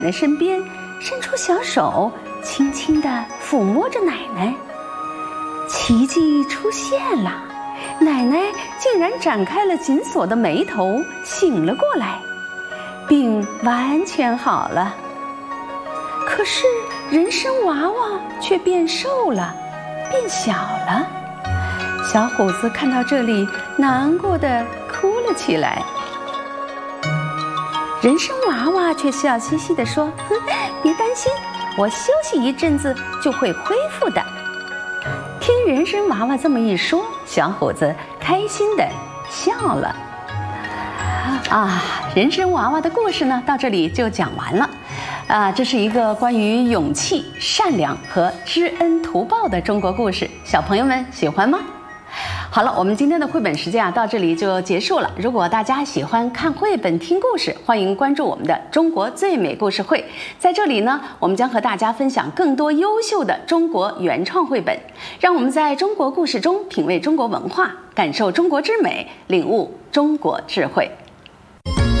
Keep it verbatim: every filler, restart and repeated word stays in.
的身边伸出小手，轻轻地抚摸着奶奶。奇迹出现了，奶奶竟然展开了紧锁的眉头，醒了过来，病完全好了。可是人参娃娃却变瘦了，变小了。小虎子看到这里，难过地哭了起来。人参娃娃却笑嘻嘻地说：“哼，别担心，我休息一阵子就会恢复的。”听人参娃娃这么一说，小虎子开心地笑了。啊，人参娃娃的故事呢，到这里就讲完了。啊，这是一个关于勇气、善良和知恩图报的中国故事，小朋友们喜欢吗？好了，我们今天的绘本时间啊，到这里就结束了。如果大家喜欢看绘本、听故事，欢迎关注我们的中国最美故事会。在这里呢，我们将和大家分享更多优秀的中国原创绘本，让我们在中国故事中品味中国文化，感受中国之美，领悟中国智慧。